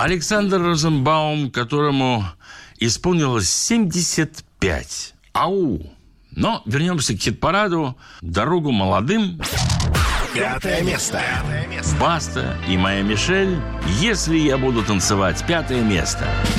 Александр Розенбаум, которому исполнилось 75. Ау! Но вернемся к хит-параду «Дорогу молодым». 5 место. Баста и Моя Мишель. Если я буду танцевать. 5 место.